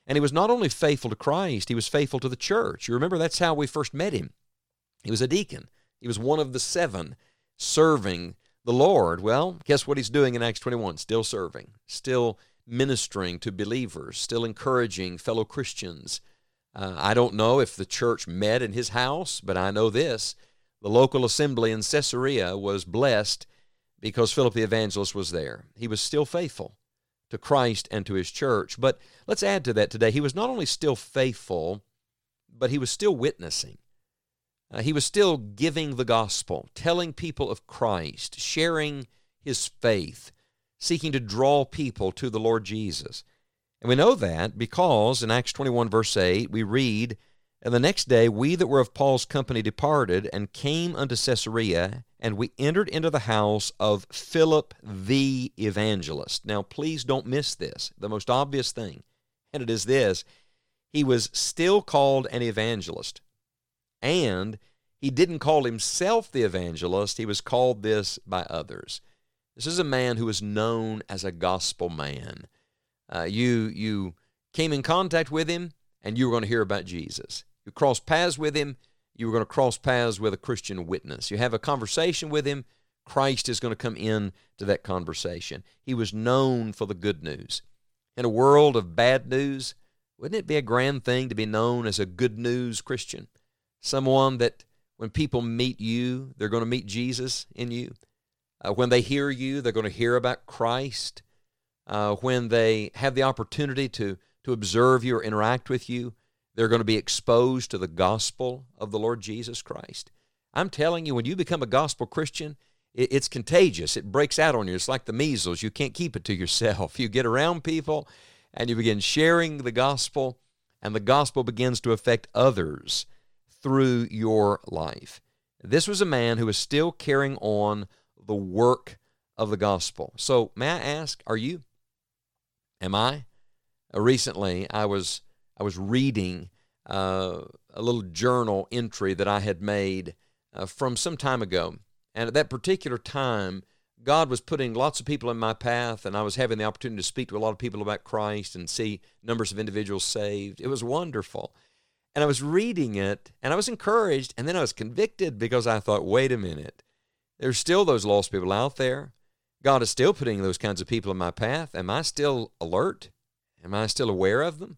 And he was not only faithful to Christ, he was faithful to the church. You remember that's how we first met him. He was a deacon. He was one of the 7 serving the Lord. Well, guess what he's doing in Acts 21? Still serving, still ministering to believers, still encouraging fellow Christians. I don't know if the church met in his house, but I know this. The local assembly in Caesarea was blessed because Philip the evangelist was there. He was still faithful to Christ and to his church. But let's add to that today. He was not only still faithful, but he was still witnessing. He was still giving the gospel, telling people of Christ, sharing his faith, seeking to draw people to the Lord Jesus. And we know that because in Acts 21, verse 8, we read, "And the next day we that were of Paul's company departed, and came unto Caesarea, and we entered into the house of Philip the evangelist." Now, please don't miss this, the most obvious thing, and it is this: he was still called an evangelist, and he didn't call himself the evangelist, he was called this by others. This is a man who is known as a gospel man. You came in contact with him, and you were going to hear about Jesus. You crossed paths with him, you were going to cross paths with a Christian witness. You have a conversation with him, Christ is going to come in to that conversation. He was known for the good news. In a world of bad news, wouldn't it be a grand thing to be known as a good news Christian? Someone that when people meet you, they're going to meet Jesus in you. When they hear you, they're going to hear about Christ. When they have the opportunity to observe you or interact with you, they're going to be exposed to the gospel of the Lord Jesus Christ. I'm telling you, when you become a gospel Christian, it's contagious. It breaks out on you. It's like the measles. You can't keep it to yourself. You get around people, and you begin sharing the gospel, and the gospel begins to affect others through your life. This was a man who was still carrying on the work of the gospel. So may I ask, are you? Am I? Recently, I was reading a little journal entry that I had made from some time ago. And at that particular time, God was putting lots of people in my path, and I was having the opportunity to speak to a lot of people about Christ and see numbers of individuals saved. It was wonderful. And I was reading it, and I was encouraged, and then I was convicted because I thought, wait a minute. There's still those lost people out there. God is still putting those kinds of people in my path. Am I still alert? Am I still aware of them?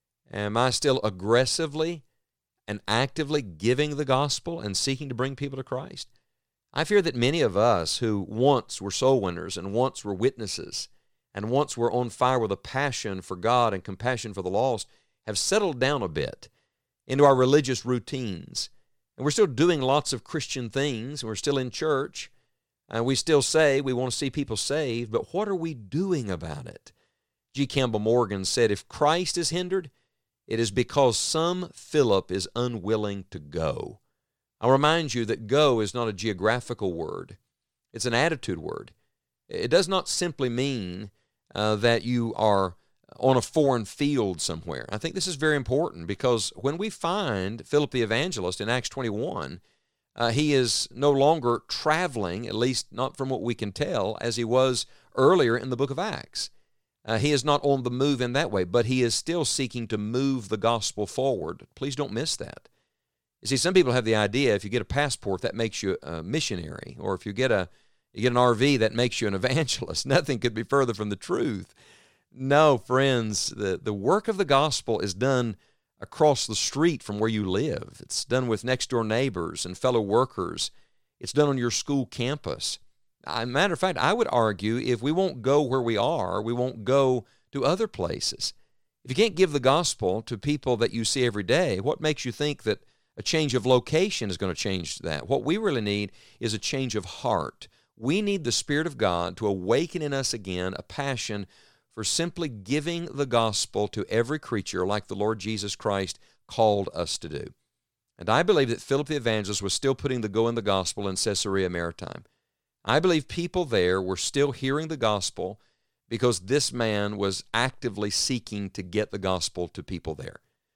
Am I still aggressively and actively giving the gospel and seeking to bring people to Christ? I fear that many of us who once were soul winners and once were witnesses and once were on fire with a passion for God and compassion for the lost have settled down a bit into our religious routines. And we're still doing lots of Christian things, and we're still in church, and we still say we want to see people saved, but what are we doing about it? G. Campbell Morgan said, if Christ is hindered, it is because some Philip is unwilling to go. I'll remind you that go is not a geographical word. It's an attitude word. It does not simply mean that you are on a foreign field somewhere. I think this is very important because when we find Philip the evangelist in Acts 21, he is no longer traveling, at least not from what we can tell, as he was earlier in the book of Acts. He is not on the move in that way, but he is still seeking to move the gospel forward. Please don't miss that. You see, some people have the idea if you get a passport, that makes you a missionary, or if you get an RV, that makes you an evangelist. Nothing could be further from the truth. No, friends, the work of the gospel is done across the street from where you live. It's done with next-door neighbors and fellow workers. It's done on your school campus. As a matter of fact, I would argue if we won't go where we are, we won't go to other places. If you can't give the gospel to people that you see every day, what makes you think that a change of location is going to change that? What we really need is a change of heart. We need the Spirit of God to awaken in us again a passion for simply giving the gospel to every creature like the Lord Jesus Christ called us to do. And I believe that Philip the evangelist was still putting the go in the gospel in Caesarea Maritime. I believe people there were still hearing the gospel because this man was actively seeking to get the gospel to people there.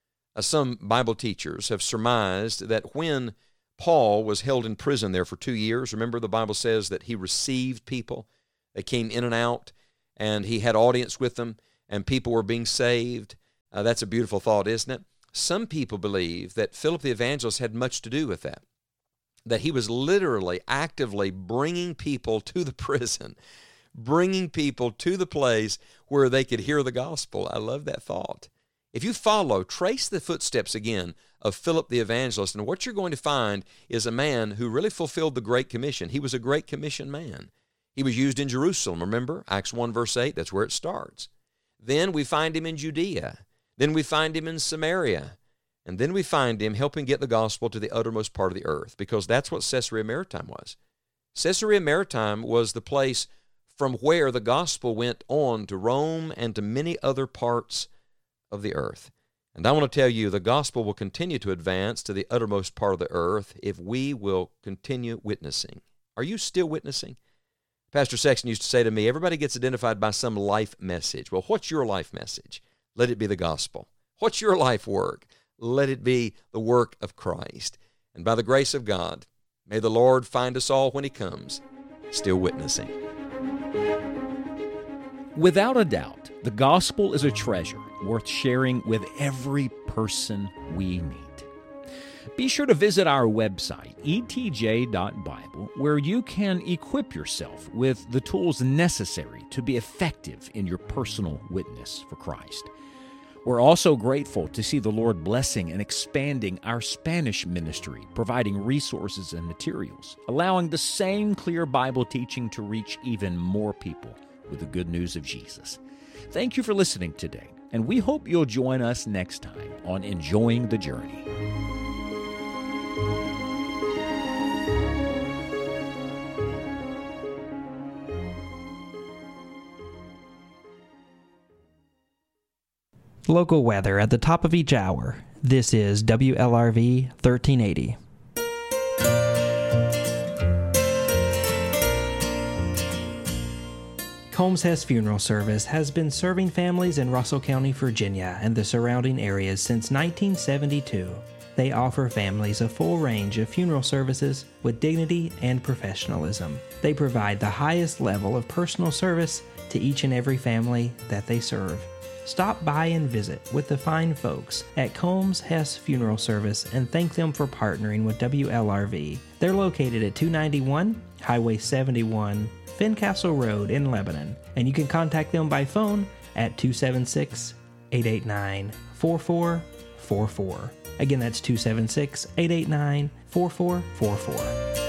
Some Bible teachers have surmised that when Paul was held in prison there for 2 years, remember the Bible says that he received people. They came in and out, and he had audience with them, and people were being saved. That's a beautiful thought, isn't it? Some people believe that Philip the Evangelist had much to do with that he was literally, actively bringing people to the prison, bringing people to the place where they could hear the gospel. I love that thought. If you trace the footsteps again of Philip the Evangelist, and what you're going to find is a man who really fulfilled the Great Commission. He was a Great Commission man. He was used in Jerusalem, remember? Acts 1 verse 8, that's where it starts. Then we find him in Judea. Then we find him in Samaria. And then we find him helping get the gospel to the uttermost part of the earth, because that's what Caesarea Maritime was. Caesarea Maritime was the place from where the gospel went on to Rome and to many other parts of the earth. And I want to tell you, the gospel will continue to advance to the uttermost part of the earth if we will continue witnessing. Are you still witnessing? Pastor Sexton used to say to me, everybody gets identified by some life message. Well, what's your life message? Let it be the gospel. What's your life work? Let it be the work of Christ. And by the grace of God, may the Lord find us all when He comes, still witnessing. Without a doubt, the gospel is a treasure worth sharing with every person we meet. Be sure to visit our website, etj.bible, where you can equip yourself with the tools necessary to be effective in your personal witness for Christ. We're also grateful to see the Lord blessing and expanding our Spanish ministry, providing resources and materials, allowing the same clear Bible teaching to reach even more people with the good news of Jesus. Thank you for listening today, and we hope you'll join us next time on Enjoying the Journey. Local weather at the top of each hour. This is WLRV 1380. Combs Hess Funeral Service has been serving families in Russell County, Virginia, and the surrounding areas since 1972. They offer families a full range of funeral services with dignity and professionalism. They provide the highest level of personal service to each and every family that they serve. Stop by and visit with the fine folks at Combs Hess Funeral Service and thank them for partnering with WLRV. They're located at 291 Highway 71, Fincastle Road in Lebanon, and you can contact them by phone at 276-889-4444. Again, that's 276-889-4444.